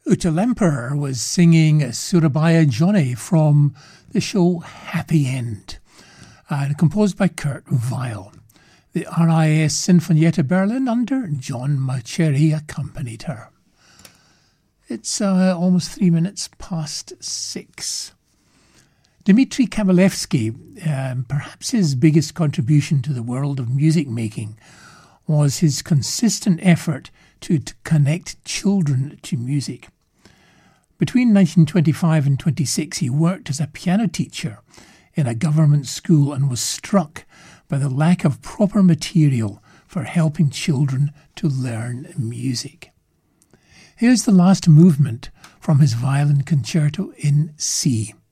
Uta Lemper was singing Surabaya Johnny from the show Happy End, composed by Kurt Weill. The RIS Sinfonietta Berlin under John Mauceri accompanied her. It's almost 3 minutes past 6. Dmitry Kabalevsky, perhaps his biggest contribution to the world of music making, was his consistent effort to connect children to music. Between 1925 and 26, he worked as a piano teacher in a government school and was struck by the lack of proper material for helping children to learn music. Here's the last movement from his violin concerto in C.